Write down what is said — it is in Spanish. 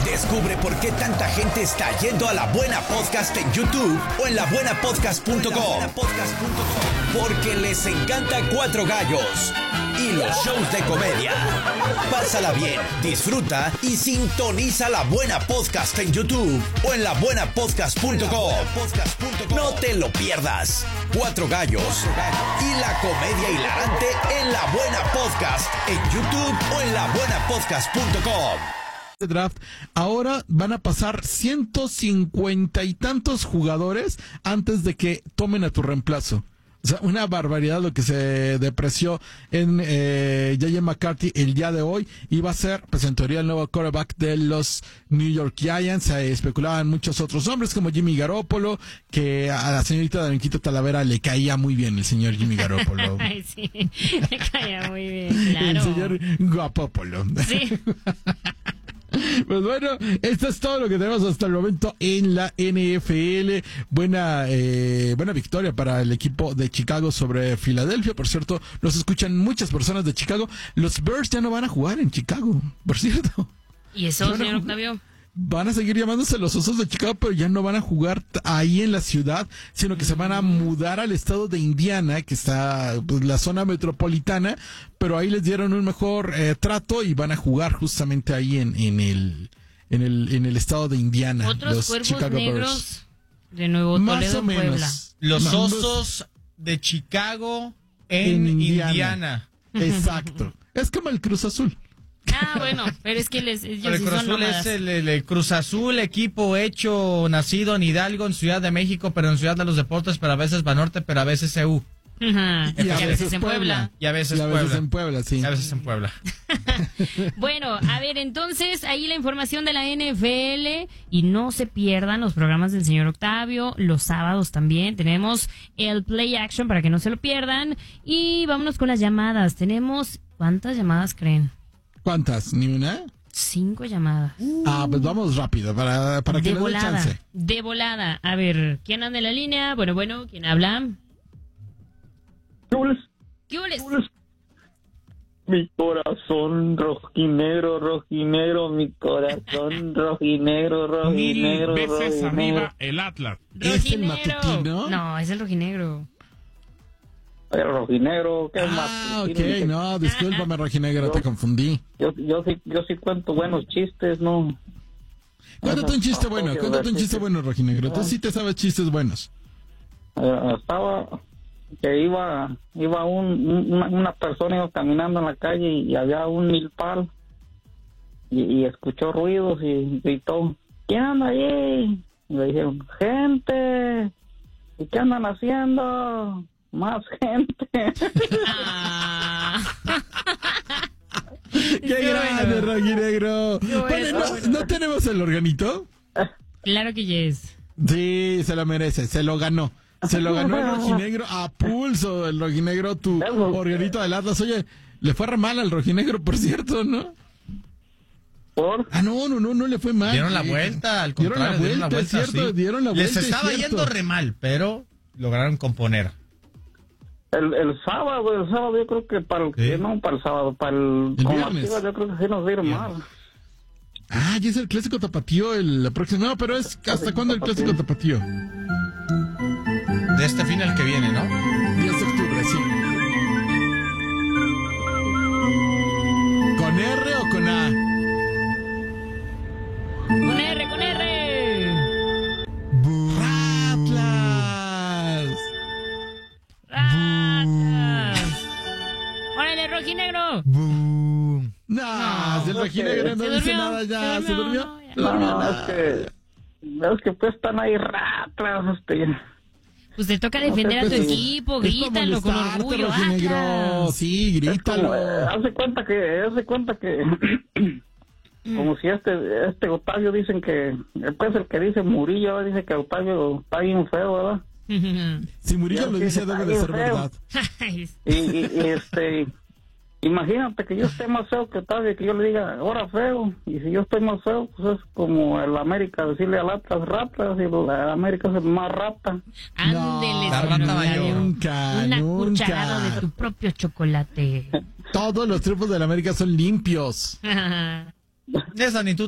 Descubre por qué tanta gente está yendo a La Buena Podcast en YouTube o en labuenapodcast.com. Porque les encanta Cuatro Gallos y los shows de comedia. Pásala bien, disfruta y sintoniza La Buena Podcast en YouTube o en labuenapodcast.com. No te lo pierdas. Cuatro Gallos y la comedia hilarante en La Buena Podcast en YouTube o en labuenapodcast.com. Draft, ahora van a pasar 150 y tantos jugadores antes de que tomen a tu reemplazo. O sea, una barbaridad lo que se depreció en J.J. McCarthy el día de hoy. Iba a ser, pues en teoría, el nuevo quarterback de los New York Giants. Se especulaban muchos otros nombres como Jimmy Garoppolo, que a la señorita Darinquito Talavera le caía muy bien el señor Jimmy Garoppolo. Ay, sí, le caía muy bien, claro. El señor Guapopolo. Sí. Pues bueno, esto es todo lo que tenemos hasta el momento en la NFL. Buena victoria para el equipo de Chicago sobre Filadelfia. Por cierto, nos escuchan muchas personas de Chicago. Los Bears ya no van a jugar en Chicago, por cierto. ¿Y eso, señor Octavio? Van a seguir llamándose los Osos de Chicago, pero ya no van a jugar ahí en la ciudad, sino que se van a mudar al estado de Indiana, que está pues, la zona metropolitana, pero ahí les dieron un mejor trato y van a jugar justamente ahí en el estado de Indiana. Otros los cuervos Chicago negros Bears. de Nuevo Más Toledo, o menos. Puebla. Los Osos de Chicago en Indiana. Exacto. Es como el Cruz Azul. Ah, bueno, pero es que ellos El sí Cruz son Azul nómadas. es el Cruz Azul, equipo nacido en Hidalgo, en Ciudad de México, pero en Ciudad de los Deportes, pero a veces Banorte, pero a veces CU. Ajá. Y Y a veces en Puebla. Y a veces en Puebla, sí. Y a veces en Puebla. Bueno, a ver, entonces, ahí la información de la NFL y no se pierdan los programas del señor Octavio, los sábados también tenemos el Play Action para que no se lo pierdan y vámonos con las llamadas. Tenemos, ¿cuántas llamadas creen? ¿Cuántas? ¿Ni una? 5 llamadas. Pues vamos rápido para que De nos dé volada, chance. de volada. A ver, ¿quién anda en la línea? Bueno, ¿quién habla? ¿Qué hules? Mi corazón rojinegro, mi corazón rojinegro. Mil veces arriba el Atlas. ¿Es el matutino? No, es el rojinegro. El rojinegro, ¿qué más? Ok, no, discúlpame, rojinegro, te confundí. Yo sí cuento buenos chistes, ¿no? Cuéntate un chiste bueno, rojinegro. Tú sí te sabes chistes buenos. Estaba que iba una persona iba caminando en la calle y había un milpal y escuchó ruidos y gritó, ¿quién anda ahí? Y le dijeron, gente, ¿y qué andan haciendo? Más gente. ¡Qué grande, rojinegro! Bueno, ¿no tenemos el organito? Claro que yes. Sí, se lo merece, se lo ganó. Se lo ganó el rojinegro a pulso, el rojinegro, tu organito del Atlas. Oye, le fue re mal al rojinegro, por cierto, ¿no? ¿Por? No le fue mal. Dieron la vuelta, al contrario, dieron la vuelta, ¿cierto? sí. Dieron la vuelta. Les estaba yendo re mal, pero lograron componer. El sábado yo creo que para el sábado, para el viernes. yo creo que sí nos dieron mal. Ya es el clásico tapatío la próxima. No, pero es ¿hasta cuándo el clásico tapatío? De este fin al que viene, ¿no? 10 de octubre, sí. ¿Con R o con A? Con R. ¡Ratlas! ¡Órale, rojinegro! ¡Boom! No, el rojinegro no dice nada ya. ¿Se durmió? Es que pues están ahí ratas, Pues te toca defender a tu equipo, grítalo con orgullo. Rojinegro. Sí, grítalo. Hace cuenta que como si este Octavio dicen que después el que dice Murillo dice que Octavio está bien feo, ¿verdad? Si Murillo lo dice debe de ser verdad. Y imagínate que yo esté más feo que Octavio, que yo le diga ahora feo, y si yo estoy más feo pues es como el América decirle al Atlas ratas y el América es más rata. Ándele, la rata mayor. Una cucharada de tu propio chocolate. Todos los triunfos de la América son limpios. Esa ni tú